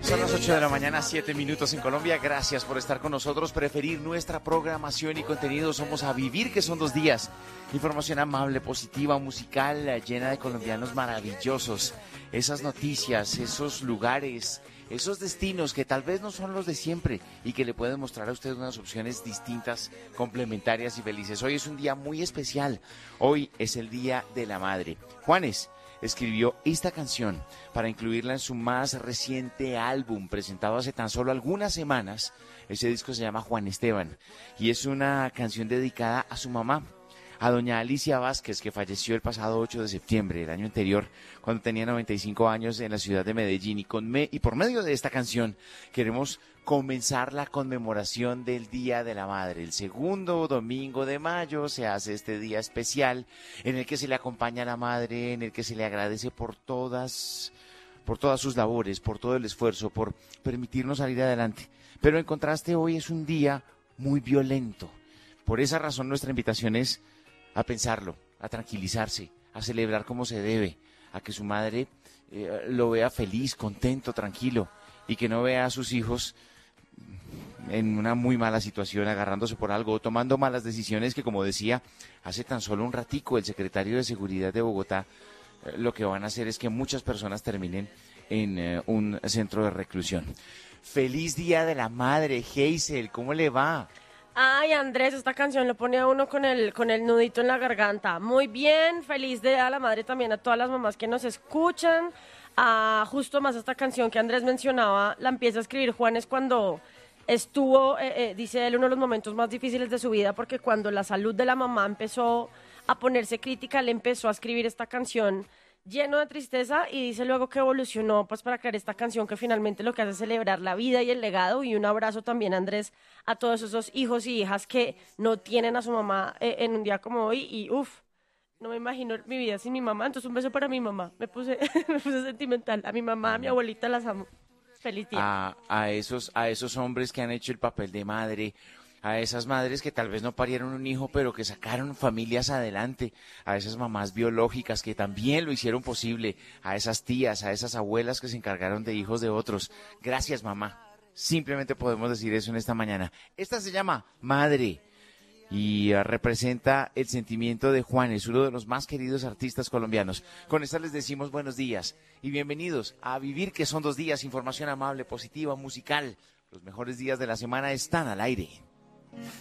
Son las 8 de la mañana, 7 minutos en Colombia. Gracias por estar con nosotros, preferir nuestra programación y contenido. Somos A Vivir, que son 2 días. Información amable, positiva, musical, llena de colombianos maravillosos. Esas noticias, esos lugares, esos destinos que tal vez no son los de siempre y que le pueden mostrar a usted unas opciones distintas, complementarias y felices. Hoy es un día muy especial. Hoy es el Día de la Madre. Juanes escribió esta canción para incluirla en su más reciente álbum, presentado hace tan solo algunas semanas. Ese disco se llama Juan Esteban y es una canción dedicada a su mamá, a doña Alicia Vázquez, que falleció el pasado 8 de septiembre del año anterior, cuando tenía 95 años en la ciudad de Medellín. Y por medio de esta canción queremos comenzar la conmemoración del Día de la Madre. El segundo domingo de mayo se hace este día especial en el que se le acompaña a la madre, en el que se le agradece por todas sus labores, por todo el esfuerzo, por permitirnos salir adelante. Pero en contraste, hoy es un día muy violento. Por esa razón nuestra invitación es a pensarlo, a tranquilizarse, a celebrar como se debe, a que su madre lo vea feliz, contento, tranquilo, y que no vea a sus hijos en una muy mala situación, agarrándose por algo o tomando malas decisiones que, como decía hace tan solo un ratico el secretario de Seguridad de Bogotá, lo que van a hacer es que muchas personas terminen en un centro de reclusión. ¡Feliz Día de la Madre, Hazel! ¿Cómo le va? Ay, Andrés, esta canción lo pone a uno con el nudito en la garganta. Muy bien, feliz Día de la Madre también a todas las mamás que nos escuchan. Justo más esta canción que Andrés mencionaba, la empieza a escribir Juanes cuando estuvo, dice él, uno de los momentos más difíciles de su vida, porque cuando la salud de la mamá empezó a ponerse crítica, él empezó a escribir esta canción lleno de tristeza y dice luego que evolucionó pues para crear esta canción que finalmente lo que hace es celebrar la vida y el legado. Y un abrazo también, Andrés, a todos esos hijos y hijas que no tienen a su mamá en un día como hoy y no me imagino mi vida sin mi mamá. Entonces un beso para mi mamá, me puse sentimental. A mi mamá, a mi abuelita las amo. Feliz día. A esos hombres que han hecho el papel de madre, a esas madres que tal vez no parieron un hijo, pero que sacaron familias adelante, a esas mamás biológicas que también lo hicieron posible, a esas tías, a esas abuelas que se encargaron de hijos de otros. Gracias, mamá. Simplemente podemos decir eso en esta mañana. Esta se llama Madre y representa el sentimiento de Juanes, uno de los más queridos artistas colombianos. Con esta les decimos buenos días y bienvenidos a Vivir, que son 2 días, información amable, positiva, musical. Los mejores días de la semana están al aire.